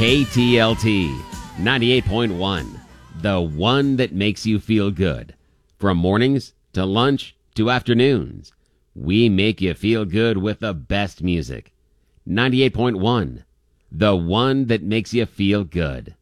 KTLT 98.1, the one that makes you feel good. From mornings to lunch to afternoons, we make you feel good with the best music. 98.1, the one that makes you feel good.